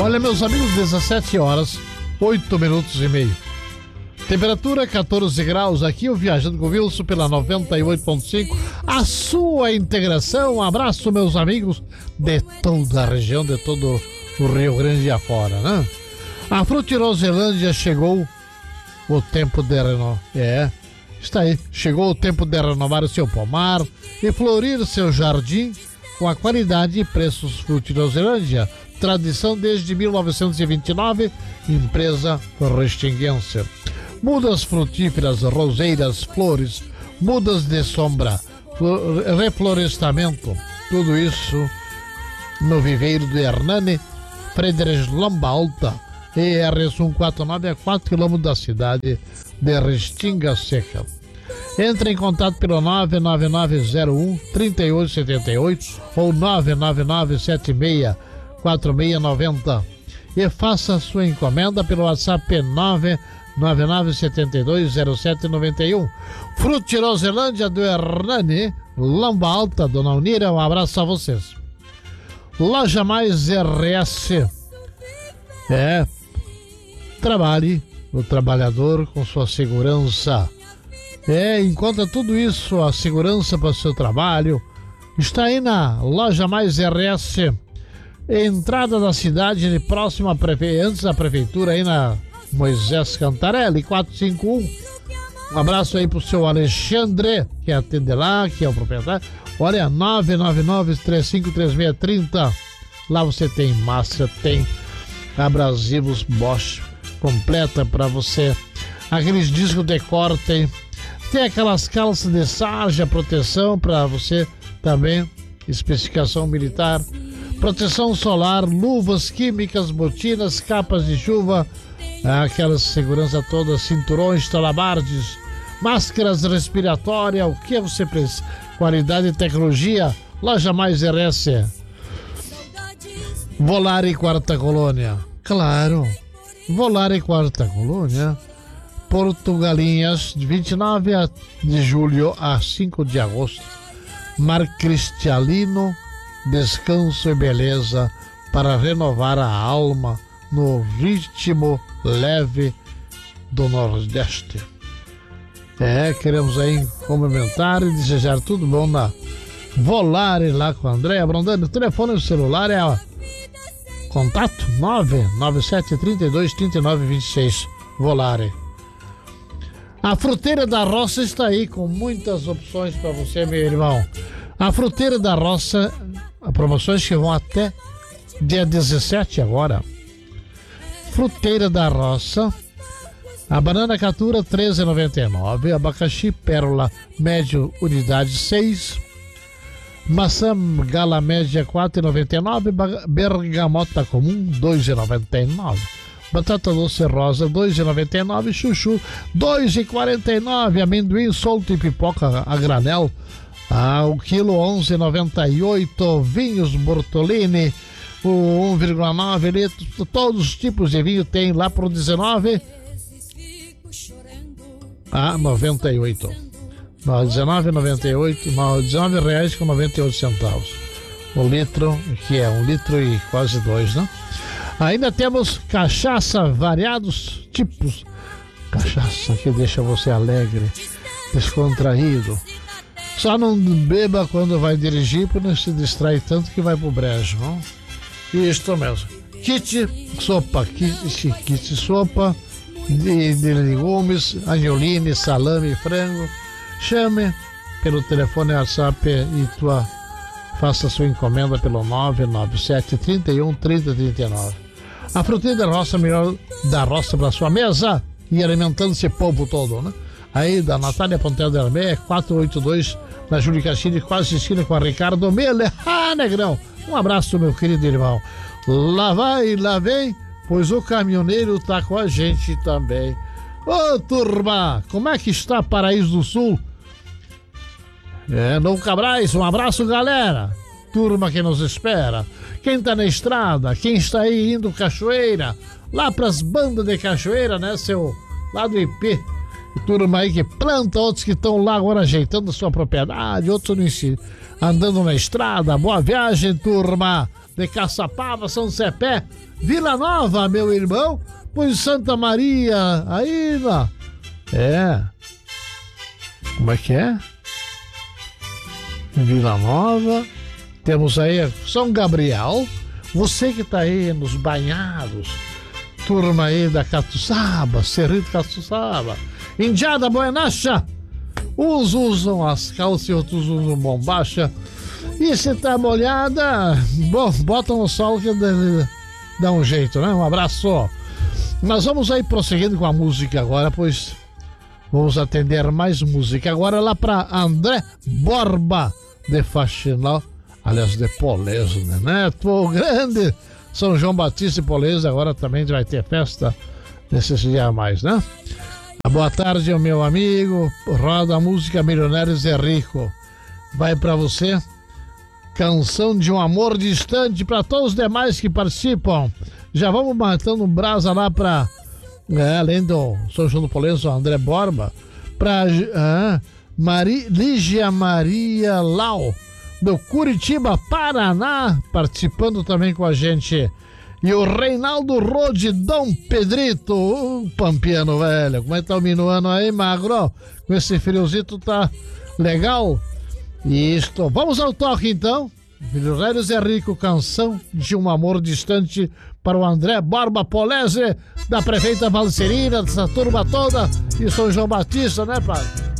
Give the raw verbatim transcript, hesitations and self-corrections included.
Olha, meus amigos, dezessete horas, oito minutos e meio. Temperatura quatorze graus aqui, o Viajando com Wilson pela noventa e oito ponto cinco. A sua integração. Um abraço, meus amigos de toda a região, de todo o Rio Grande e afora, né? A Frutiroselândia chegou o tempo de renovar. É, está aí. Chegou o tempo de renovar o seu pomar e florir seu jardim com a qualidade e preços Frutiroselândia. Tradição desde mil novecentos e vinte e nove, empresa restinguense. Mudas frutíferas, roseiras, flores, mudas de sombra, reflorestamento, tudo isso no viveiro do Hernani, Friedrich Lomba Alta, E R cento e quarenta e nove, a quatro quilômetros da cidade de Restinga Seca. Entre em contato pelo nove nove nove zero um, três oito sete oito ou nove nove nove sete seis quatro seis nove zero e faça sua encomenda pelo WhatsApp nove nove nove sete dois zero sete nove um. Frutiroselândia do Hernani, Lomba Alta, Dona Unira, um abraço a vocês. Loja Mais R S. É, trabalhe o trabalhador com sua segurança. É, encontra tudo isso, a segurança para o seu trabalho. Está aí na Loja Mais R S, entrada da cidade, próxima à prefe... antes da prefeitura, aí na Moisés Cantarelli, quatrocentos e cinquenta e um. Um abraço aí pro seu Alexandre, que atende lá, que é o proprietário. Olha, nove nove nove três cinco três seis três zero. Lá você tem massa, tem abrasivos Bosch completa para você. Aqueles discos de corte, tem aquelas calças de sarja, proteção para você também, especificação militar, proteção solar, luvas químicas, botinas, capas de chuva, aquela segurança toda, cinturões, talabardes, máscaras respiratórias, o que você precisa? Qualidade e tecnologia, Loja Mais R S. Volare Quarta Colônia, claro, Volare Quarta Colônia, Porto Galinhas, de vinte e nove de julho a cinco de agosto. Mar cristalino, descanso e beleza para renovar a alma no ritmo leve do Nordeste. É, queremos aí cumprimentar e desejar tudo bom na Volare lá com a Andréa Brondani. O telefone do celular é ó, contato nove nove sete três dois três nove dois seis. Volare. A Fruteira da Roça está aí com muitas opções para você, meu irmão. A Fruteira da Roça, promoções que vão até dia dezessete agora. Fruteira da Roça, a banana catura treze reais e noventa e nove centavos, abacaxi pérola médio unidade seis, maçã gala média quatro reais e noventa e nove centavos, bergamota comum dois reais e noventa e nove centavos. Batata doce rosa, dois reais e noventa e nove centavos. Chuchu, dois reais e quarenta e nove centavos. Amendoim solto e pipoca a granel, ah, o quilo onze reais e noventa e oito centavos. Vinhos Bortolini, o um vírgula nove litros. Todos os tipos de vinho tem lá por dezenove a noventa e oito. Não, dezenove e noventa e oito, não, dezenove reais com noventa e oito centavos. O litro, que é um litro e quase dois, né? Ainda temos cachaça, variados tipos. Cachaça que deixa você alegre, descontraído. Só não beba quando vai dirigir, para não se distrair tanto que vai pro brejo, não? Isto mesmo. Kit sopa, kit, kit sopa de, de legumes, angeline, salame, frango. Chame pelo telefone WhatsApp e tua, faça sua encomenda pelo nove nove sete três um três zero três nove. A Fruteira da Roça, melhor da roça para sua mesa e alimentando esse povo todo, né? Aí da Natália Pontel del Meia, quatrocentos e oitenta e dois, na Júlia Castilho, quase esquina com a Ricardo Miller. Ah, negrão! Um abraço, meu querido irmão. Lá vai, lá vem, pois o caminhoneiro tá com a gente também. Ô, turma, como é que está Paraíso do Sul? É, Dom Cabrais, um abraço, galera. Turma que nos espera. Quem tá na estrada, quem está aí indo Cachoeira, lá pras bandas de Cachoeira, né, seu, lá do I P. Turma aí que planta, outros que estão lá agora ajeitando sua propriedade, outros no ensino, andando na estrada. Boa viagem, turma. de Caçapava, São Cepé, Vila Nova, meu irmão, pois Santa Maria, aí, lá. É. Como é que é? Vila Nova. Temos aí São Gabriel. Você que tá aí nos banhados, turma aí da Catuçaba, Cerrito Catuçaba, Indiada Buenacha, uns usam as calças e outros usam bombacha. E se tá molhada, bom, bota no sol que dá um jeito, né? Um abraço. Nós vamos aí prosseguindo com a música agora, pois vamos atender mais música. Agora lá para André Borba de Faxinal, aliás, de Polesne, né? Tô grande. São João Batista e Polesne, agora também vai ter festa nesses dias a mais, né? Boa tarde, meu amigo. Roda a música Milionários é Rico. Vai para você. Canção de um amor distante para todos os demais que participam. Já vamos matando um brasa lá para, é, além do São João do Polesne, o André Borba, para é, Mari, Lígia Maria Lau, do Curitiba, Paraná, participando também com a gente. E o Reinaldo Rode, Dom Pedrito, o pampiano velho. Como é que tá o minuano aí, magro? Com esse friozito tá legal? Isto. Vamos ao toque então. Milionários é Rico, canção de um amor distante para o André Borba Polesne, da prefeita Valserina, dessa turma toda, e São João Batista, né, pai?